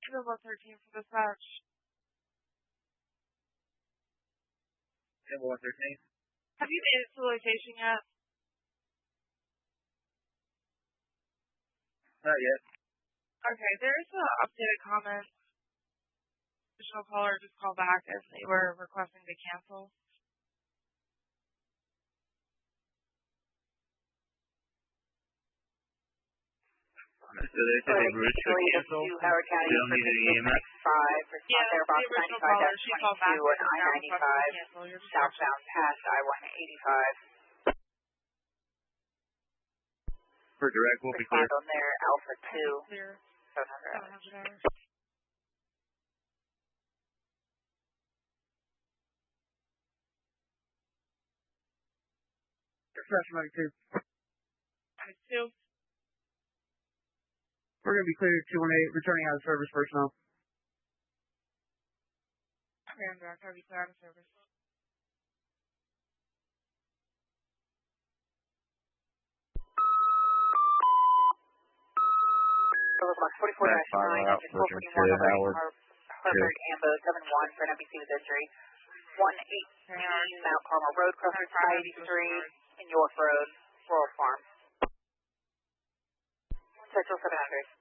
Number 13 for dispatch. Number 113. Have you made it to the location yet? Not yet. Okay, there's an updated comment. Additional caller just called back and they were requesting to cancel. So they said they were to cancel. Howard County, they don't need any EMS. 5, respond there, box 95-22 and I-95, southbound past I-185. For direct, we'll be clear. Respond on there, Alpha 2, Clear. 700 hours. 700 hours. Dispatch 92. 92. We're going to be clear at 218, returning out of service personnel. Command Director, I'll be clear out of service. Box 44-9, engine 441 Harvard Ambo 71 for an NBC with injury. 118 Mount Carmel Road, crossing I-83 in York Road, Rural Farm. Central 700.